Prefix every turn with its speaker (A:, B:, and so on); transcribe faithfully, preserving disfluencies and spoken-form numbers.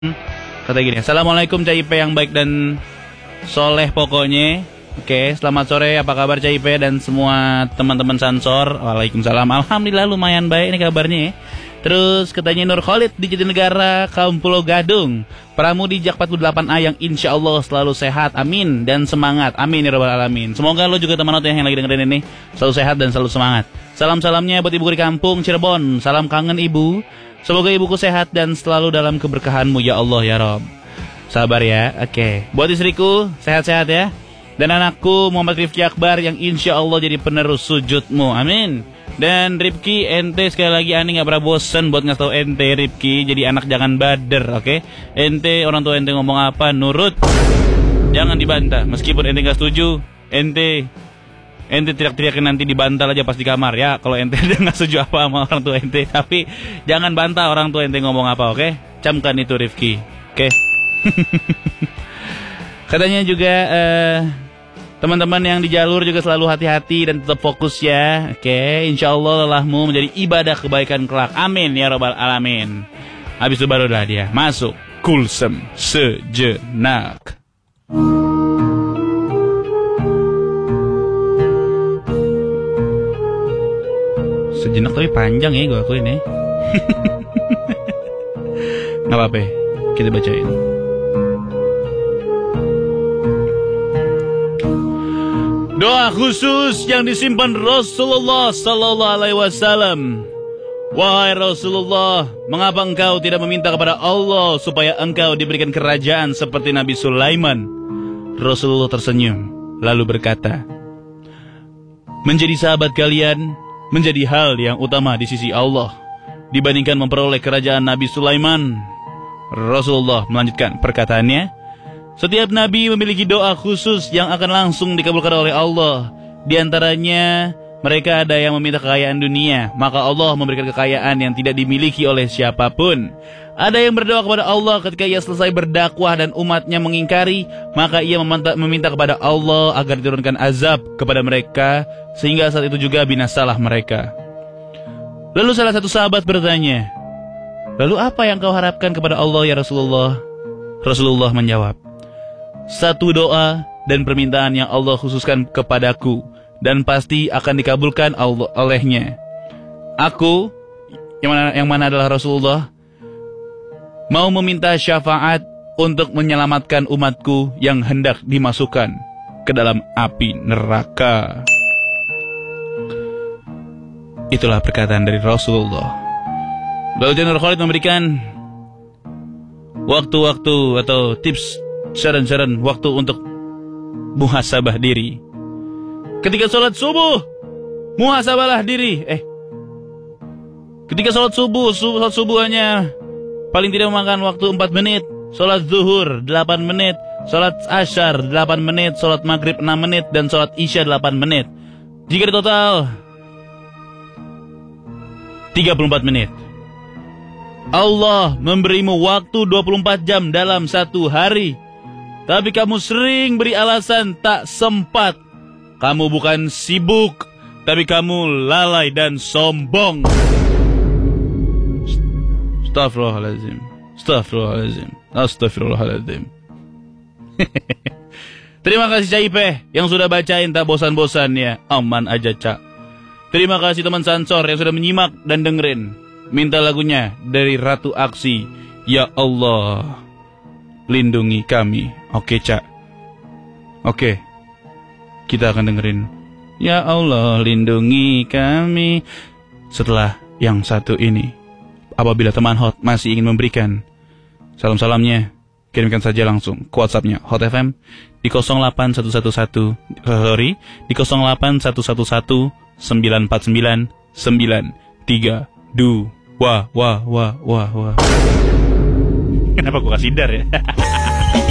A: Kata gini, Assalamualaikum Cak Ipe yang baik dan soleh pokoknya. Oke, selamat sore, apa kabar Cak Ipe dan semua teman-teman Sansor? Waalaikumsalam, alhamdulillah lumayan baik nih kabarnya ya. Terus katanya Nur Khalid di Jatinegara, kaum Pulau Gadung, Pramudi Jak empat puluh delapan A yang insya Allah selalu sehat, amin, dan semangat, amin ya rabbal alamin. Semoga lo juga teman-teman yang lagi dengerin ini selalu sehat dan selalu semangat. Salam-salamnya buat ibu di kampung Cirebon, salam kangen ibu. Semoga ibuku sehat dan selalu dalam keberkahanmu ya Allah ya Rob. Sabar ya, oke. Buat istriku, sehat-sehat ya. Dan anakku Muhammad Rifki Akbar yang insya Allah jadi penerus sujudmu, amin. Dan Rifki, ente sekali lagi Ani gak pernah bosen buat ngasih tau ente Rifki, jadi anak jangan bader, oke? Ente, orang tua ente ngomong apa, nurut. Jangan dibantah, meskipun ente gak setuju, ente ente teriak-teriakin nanti dibantal aja pas di kamar ya. Kalau ente udah gak setuju apa sama orang tua ente, tapi jangan bantah orang tua ente ngomong apa, oke? Camkan itu Rifki, oke? Katanya juga eh, teman-teman yang di jalur juga selalu hati-hati dan tetap fokus ya. Oke, insya Allah lelahmu menjadi ibadah kebaikan kelak. Amin ya rabbal alamin. Habis itu barulah dia masuk kulsem sejenak. Sejenak tapi panjang ya gue akuin ya. Gak apa-apa, kita bacain. Doa khusus yang disimpan Rasulullah Sallallahu Alaihi Wasallam. Wahai Rasulullah, mengapa engkau tidak meminta kepada Allah supaya engkau diberikan kerajaan seperti Nabi Sulaiman? Rasulullah tersenyum, lalu berkata, menjadi sahabat kalian menjadi hal yang utama di sisi Allah dibandingkan memperoleh kerajaan Nabi Sulaiman. Rasulullah melanjutkan perkataannya, setiap nabi memiliki doa khusus yang akan langsung dikabulkan oleh Allah. Di antaranya, mereka ada yang meminta kekayaan dunia, maka Allah memberikan kekayaan yang tidak dimiliki oleh siapapun. Ada yang berdoa kepada Allah ketika ia selesai berdakwah dan umatnya mengingkari, maka ia meminta, meminta kepada Allah agar diturunkan azab kepada mereka, sehingga saat itu juga binasalah mereka. Lalu salah satu sahabat bertanya, lalu apa yang kau harapkan kepada Allah ya Rasulullah? Rasulullah menjawab, satu doa dan permintaan yang Allah khususkan kepadaku dan pasti akan dikabulkan Allah olehnya. Aku, yang mana, yang mana adalah Rasulullah, mau meminta syafaat untuk menyelamatkan umatku yang hendak dimasukkan ke dalam api neraka. Itulah perkataan dari Rasulullah. Lalu Nur Khalid memberikan waktu-waktu atau tips, saran-saran waktu untuk muhasabah diri. Ketika sholat subuh, muhasabahlah diri. Eh, ketika sholat subuh, sholat subuh hanya paling tidak memakan waktu empat menit. Sholat zuhur delapan menit, sholat asyar delapan menit, sholat maghrib enam menit, dan sholat isya delapan menit. Jika di total tiga puluh empat menit. Allah memberimu waktu dua puluh empat jam dalam satu hari. Tapi kamu sering beri alasan tak sempat. Kamu bukan sibuk, tapi kamu lalai dan sombong. Astaghfirullahaladzim. Astaghfirullahaladzim. Astaghfirullahaladzim. Terima kasih Cak Ipe yang sudah bacain tak bosan-bosan ya. Aman aja Cak. Terima kasih teman Sansor yang sudah menyimak dan dengerin. Minta lagunya dari Ratu Aksi. Ya Allah, lindungi kami. Oke Cak. Oke, kita akan dengerin Ya Allah, lindungi kami. Setelah yang satu ini, apabila teman Hot masih ingin memberikan salam-salamnya, kirimkan saja langsung ke WhatsAppnya Hot F M di nol delapan satu satu satu sorry di nol delapan satu satu satu sembilan empat sembilan sembilan tiga dua. Wah, wah, wah, wah, wah. Kenapa gue kasih dar ya?